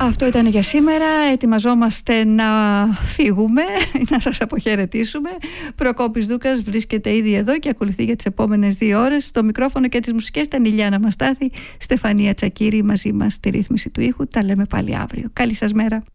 Αυτό ήταν για σήμερα. Ετοιμαζόμαστε να φύγουμε, να σας αποχαιρετήσουμε. Προκόπης Δούκας βρίσκεται ήδη εδώ και ακολουθεί για τις επόμενες 2 ώρες. Στο μικρόφωνο και τις μουσικές ήταν Ηλιάνα Μαστάθη, Στεφανία Τσακύρη μαζί μας στη ρύθμιση του ήχου. Τα λέμε πάλι αύριο. Καλή σας μέρα.